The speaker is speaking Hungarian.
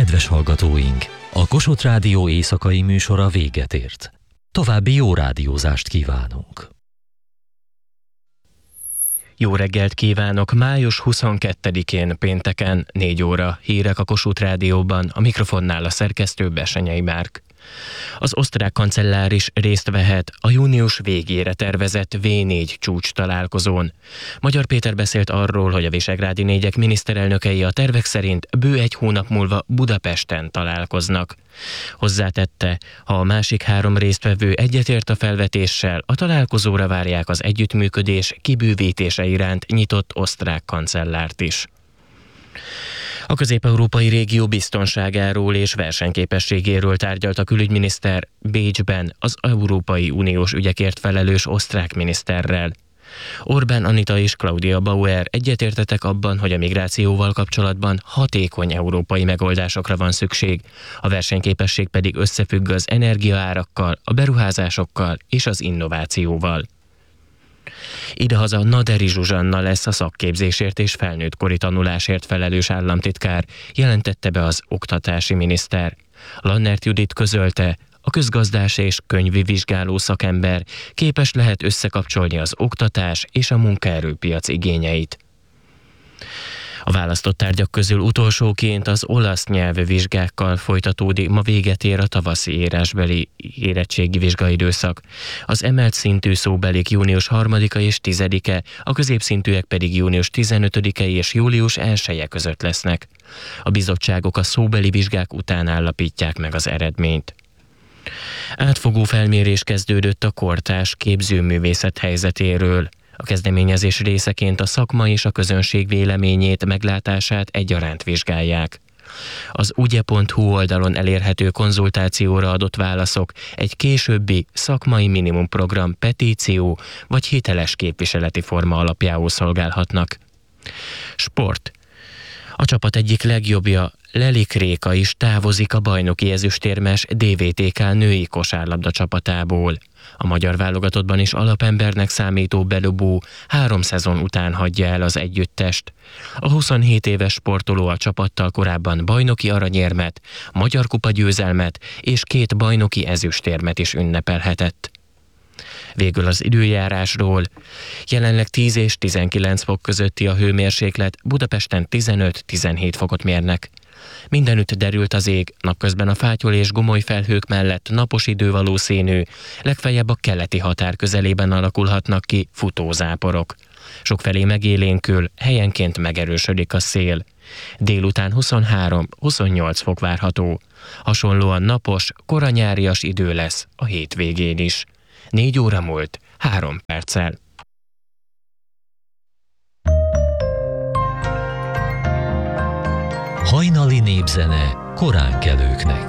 Kedves hallgatóink! A Kossuth Rádió éjszakai műsora véget ért. További jó rádiózást kívánunk! Jó reggelt kívánok! Május 22-én pénteken 4 óra hírek a Kossuth Rádióban, a mikrofonnál a szerkesztő Bessenyei Márk. Az osztrák kancellár is részt vehet a június végére tervezett V4 csúcs találkozón. Magyar Péter beszélt arról, hogy a visegrádi négyek miniszterelnökei a tervek szerint bő egy hónap múlva Budapesten találkoznak. Hozzátette, ha a másik 3 résztvevő egyetért a felvetéssel, a találkozóra várják az együttműködés kibővítése iránt nyitott osztrák kancellárt is. A közép-európai régió biztonságáról és versenyképességéről tárgyalt a külügyminiszter Bécsben az Európai Uniós ügyekért felelős osztrák miniszterrel. Orbán Anita és Claudia Bauer egyetértettek abban, hogy a migrációval kapcsolatban hatékony európai megoldásokra van szükség, a versenyképesség pedig összefügg az energiaárakkal, a beruházásokkal és az innovációval. Idehaza Naderi Zsuzsanna lesz a szakképzésért és felnőttkori tanulásért felelős államtitkár, jelentette be az oktatási miniszter. Lannert Judit közölte, a közgazdás és könyvi vizsgáló szakember képes lehet összekapcsolni az oktatás és a munkaerőpiac igényeit. A választott tárgyak közül utolsóként az olasz nyelvvizsgákkal folytatódik, ma véget ér a tavaszi írásbeli érettségi vizsgaidőszak. Az emelt szintű szóbelik június 3-a és 10-e, a középszintűek pedig június 15-e és július 1-e között lesznek. A bizottságok a szóbeli vizsgák után állapítják meg az eredményt. Átfogó felmérés kezdődött a kortárs képzőművészet helyzetéről. A kezdeményezés részeként a szakma és a közönség véleményét, meglátását egyaránt vizsgálják. Az ugye.hu oldalon elérhető konzultációra adott válaszok egy későbbi szakmai minimumprogram, petíció vagy hiteles képviseleti forma alapjául szolgálhatnak. Sport. A csapat egyik legjobbja, Lelik Réka is távozik a bajnoki ezüstérmes DVTK női kosárlabda csapatából. A magyar válogatottban is alapembernek számító Belobó 3 szezon után hagyja el az együttest. A 27 éves sportoló a csapattal korábban bajnoki aranyérmet, magyar kupa győzelmet és 2 bajnoki ezüstérmet is ünnepelhetett. Végül az időjárásról. Jelenleg 10 és 19 fok közötti a hőmérséklet, Budapesten 15-17 fokot mérnek. Mindenütt derült az ég, napközben a fátyol és gomoly felhők mellett napos idő valószínű, legfeljebb a keleti határ közelében alakulhatnak ki futózáporok. Sokfelé megélénkül, helyenként megerősödik a szél. Délután 23-28 fok várható. Hasonlóan napos, koranyárias idő lesz a hétvégén is. 4 óra múlt 3 perccel. Hajnali népzene koránkelőknek.